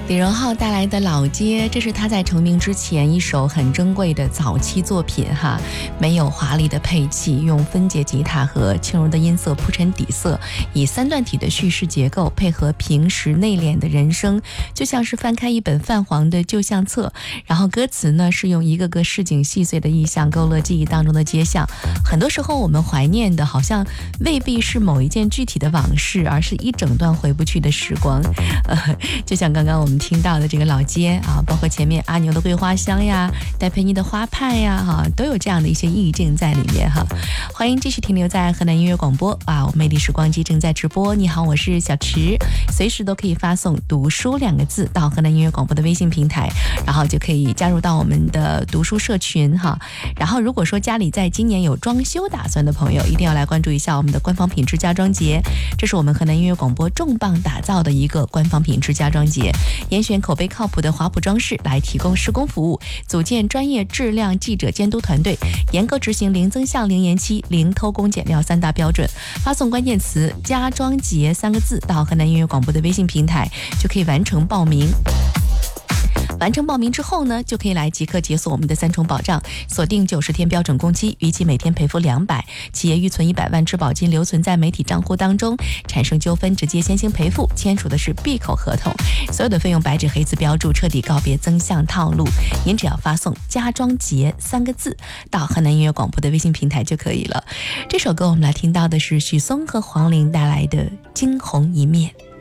李荣浩带来的《老街》，这是他在成名之前一首很珍贵的早期作品哈，没有华丽的配器，用分解吉他和轻柔的音色铺陈底色，以三段体的叙事结构配合平时内敛的人声，就像是翻开一本泛黄的旧相册。然后歌词呢是用一个个市井细碎的意象勾勒记忆当中的街巷。很多时候我们怀念的好像未必是某一件具体的往事，而是一整段回不去的时光。就像刚刚我们听到的这个老街啊，包括前面阿牛的桂花香呀，戴佩妮的花派呀，都有这样的一些意境在里面哈。欢迎继续停留在河南音乐广播啊，魅力时光机正在直播。你好，我是小池，随时都可以发送读书2个字到河南音乐广播的微信平台，然后就可以加入到我们的读书社群哈。然后如果说家里在今年有装修打算的朋友，一定要来关注一下我们的官方品质家装节，这是我们河南音乐广播重磅打造的一个官方品质家装节，严选口碑靠谱的华普装饰来提供施工服务，组建专业质量记者监督团队，严格执行零增项、零延期、零偷工减料3大标准。发送关键词家装节3个字到河南音乐广播的微信平台，就可以完成报名。完成报名之后呢，就可以来即刻解锁我们的3重保障，锁定90天标准工期，逾期每天赔付200，企业预存100万质保金留存在媒体账户当中，产生纠纷直接先行赔付，签署的是闭口合同，所有的费用白纸黑字标注，彻底告别增项套路。您只要发送家装节3个字到河南音乐广播的微信平台就可以了。这首歌我们来听到的是许嵩和黄龄带来的惊鸿一面。